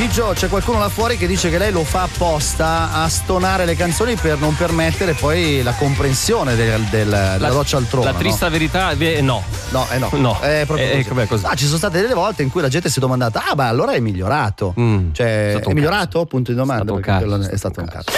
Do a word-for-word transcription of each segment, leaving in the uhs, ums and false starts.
Biggio, c'è qualcuno là fuori che dice che lei lo fa apposta a stonare le canzoni per non permettere poi la comprensione del, del, la, della roccia al trono. La trista no? verità è no. No, eh no. No. È proprio eh, così. così. Ah, ci sono state delle volte in cui la gente si è domandata: ah, beh, allora è migliorato. Mm, cioè, è, è migliorato? Cazzo. Punto di domanda. È stato un cazzo. È stato un cazzo.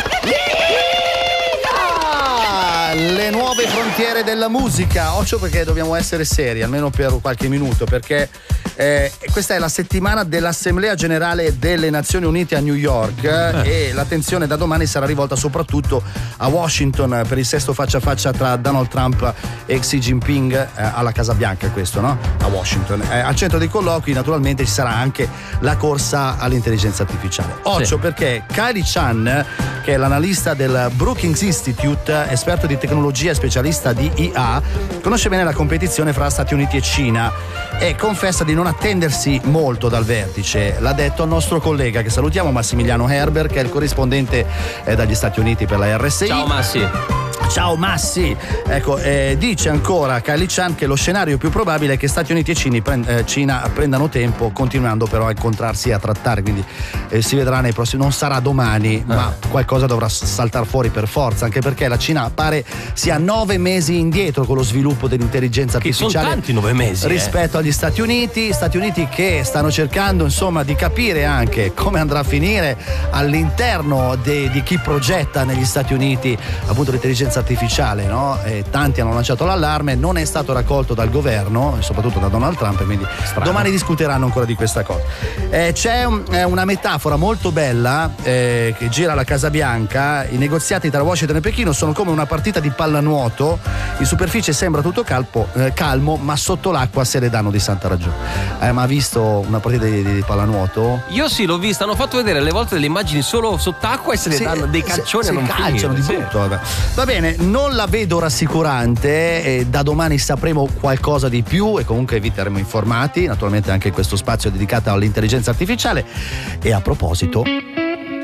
Le nuove frontiere della musica. Occhio, perché dobbiamo essere seri almeno per qualche minuto, perché eh, questa è la settimana dell'Assemblea Generale delle Nazioni Unite a New York eh. e l'attenzione da domani sarà rivolta soprattutto a Washington per il sesto faccia a faccia tra Donald Trump e Xi Jinping eh, alla Casa Bianca, questo, no? A Washington. Eh, al centro dei colloqui naturalmente ci sarà anche la corsa all'intelligenza artificiale. Occhio, sì. Perché Kylie Chan, che è l'analista del Brookings Institute, esperto di tecnologia e specialista di I A, conosce bene la competizione fra Stati Uniti e Cina e confessa di non attendersi molto dal vertice. L'ha detto al nostro collega, che salutiamo, Massimiliano Herber, che è il corrispondente eh, dagli Stati Uniti per la R S I. Ciao Massi. Ciao Massi, ecco, eh, dice ancora Kylie Chan che lo scenario più probabile è che Stati Uniti e Cina, prend- eh, Cina prendano tempo, continuando però a incontrarsi e a trattare, quindi eh, si vedrà nei prossimi, non sarà domani, eh. ma qualcosa dovrà saltare fuori per forza, anche perché la Cina pare sia nove mesi indietro con lo sviluppo dell'intelligenza che artificiale. Sono tanti nove mesi rispetto eh. agli Stati Uniti, Stati Uniti che stanno cercando insomma di capire anche come andrà a finire all'interno de- di chi progetta negli Stati Uniti appunto l'intelligenza artificiale, no? E tanti hanno lanciato l'allarme, non è stato raccolto dal governo, soprattutto da Donald Trump, quindi Strano. domani discuteranno ancora di questa cosa. Eh, c'è un, eh, una metafora molto bella eh, che gira alla Casa Bianca: i negoziati tra Washington e Pechino sono come una partita di pallanuoto, in superficie sembra tutto calpo, eh, calmo, ma sotto l'acqua se ne danno di santa ragione. Hai eh, mai visto una partita di, di pallanuoto? Io sì, l'ho vista, hanno fatto vedere alle volte delle immagini solo sott'acqua e se ne sì, danno dei calcioni se, a non calciano finire, di brutto. Sì. Va bene, non la vedo rassicurante, e da domani sapremo qualcosa di più e comunque vi terremo informati, naturalmente anche in questo spazio dedicato all'intelligenza artificiale. E a proposito,